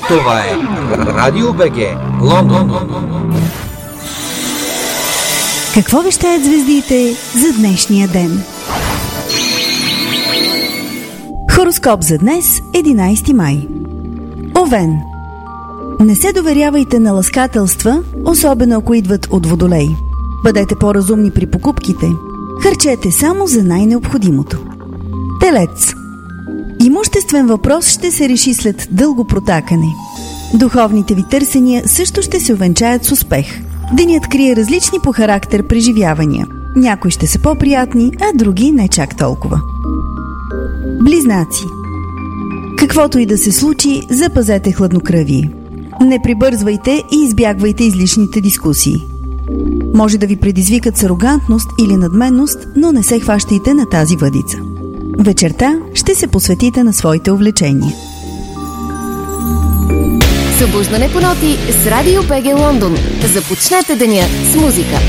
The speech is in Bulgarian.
Това е Радио БГ Лондон. Какво вещаят звездите за днешния ден? Хороскоп за днес, 11 май. Овен. Не се доверявайте на ласкателства, особено ако идват от Водолей. Бъдете по-разумни при покупките. Харчете само за най-необходимото. Телец. Имуществен въпрос ще се реши след дълго протакане. Духовните ви търсения също ще се увенчаят с успех. Денят крие различни по характер преживявания. Някои ще са по-приятни, а други не чак толкова. Близнаци. Каквото и да се случи, запазете хладнокръвие. Не прибързвайте и избягвайте излишните дискусии. Може да ви предизвикат с арогантност или надменност, но не се хващайте на тази въдица. Вечерта ще се посветите на своите увлечения. Събуждане по ноти с Радио БГ Лондон. Започнете деня с музика.